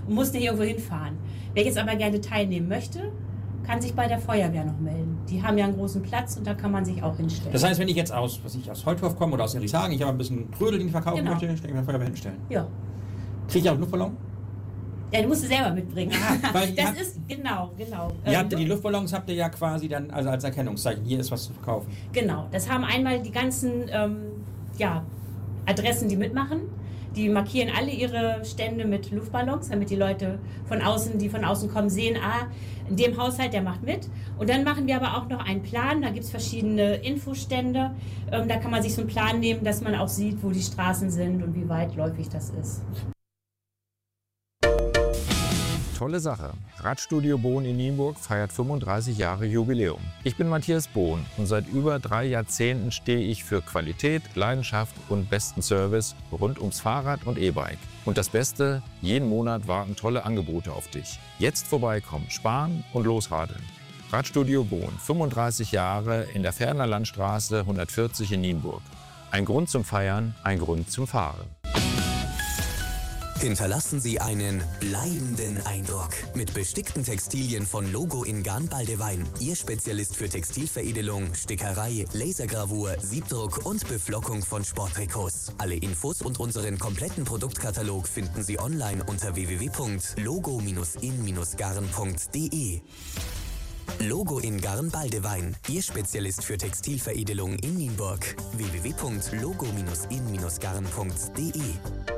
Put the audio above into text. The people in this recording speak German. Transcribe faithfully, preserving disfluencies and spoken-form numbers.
und muss nicht irgendwo hinfahren. Wer jetzt aber gerne teilnehmen möchte, kann sich bei der Feuerwehr noch melden. Die haben ja einen großen Platz und da kann man sich auch hinstellen. Das heißt, wenn ich jetzt aus, was ich aus Holthof komme oder aus Erichshagen, ich habe ein bisschen Trödel, den ich verkaufen Genau. möchte, stelle ich bei der Feuerwehr hinstellen. Ja. Kriege ich auch einen Luftballon? Ja, du musst es selber mitbringen. Ah, weil das habt, ist, genau, genau. Ihr habt, Ähm, die Luftballons habt ihr ja quasi dann also als Erkennungszeichen. Hier ist was zu verkaufen. Genau, das haben einmal die ganzen ähm, ja, Adressen, die mitmachen. Die markieren alle ihre Stände mit Luftballons, damit die Leute von außen, die von außen kommen, sehen, ah, in dem Haushalt, der macht mit. Und dann machen wir aber auch noch einen Plan, da gibt es verschiedene Infostände. Ähm, da kann man sich so einen Plan nehmen, dass man auch sieht, wo die Straßen sind und wie weitläufig das ist. Tolle Sache. Radstudio Bohn in Nienburg feiert fünfunddreißig Jahre Jubiläum. Ich bin Matthias Bohn und seit über drei Jahrzehnten stehe ich für Qualität, Leidenschaft und besten Service rund ums Fahrrad und E-Bike. Und das Beste, jeden Monat warten tolle Angebote auf dich. Jetzt vorbeikommen, sparen und losradeln. Radstudio Bohn, fünfunddreißig Jahre in der Ferner Landstraße hundertvierzig in Nienburg. Ein Grund zum Feiern, ein Grund zum Fahren. Hinterlassen Sie einen bleibenden Eindruck mit bestickten Textilien von Logo in Garn-Baldewein. Ihr Spezialist für Textilveredelung, Stickerei, Lasergravur, Siebdruck und Beflockung von Sporttrikots. Alle Infos und unseren kompletten Produktkatalog finden Sie online unter w w w punkt logo in garn punkt de. Logo in Garn-Baldewein, Ihr Spezialist für Textilveredelung in Nienburg. w w w punkt logo in garn punkt de